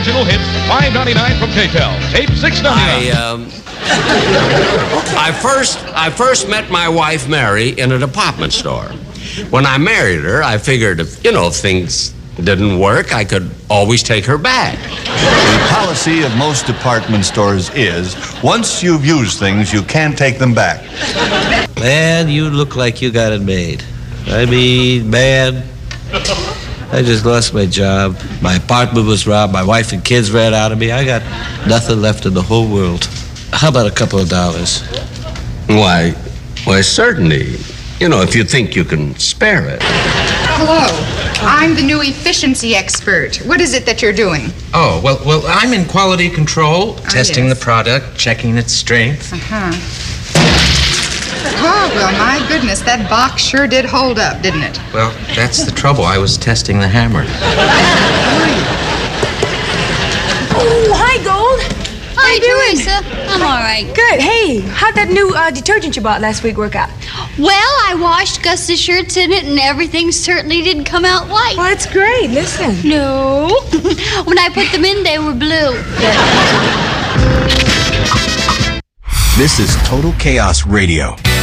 original hits, $5.99 from K-tel. Tape $6.99. I first met my wife, Mary, in a department store. When I married her, I figured if things didn't work, I could always take her back. The policy of most department stores is, once you've used things, you can't take them back. Man, you look like you got it made. I mean, man, I just lost my job. My apartment was robbed. My wife and kids ran out of me. I got nothing left in the whole world. How about a couple of dollars? Why, certainly. If you think you can spare it. Hello. I'm the new efficiency expert. What is it that you're doing? Oh, well, I'm in quality control, testing yes. the product, checking its strength. Oh, well, my goodness, that box sure did hold up, didn't it? Well, that's the trouble. I was testing the hammer. Oh, hi, Gold. How you doing, Teresa? I'm all right. Good. Hey, how'd that new detergent you bought last week work out? Well, I washed Gus's shirts in it, and everything certainly didn't come out white. Well, that's great. Listen. No. When I put them in, they were blue. This is Total Chaos Radio.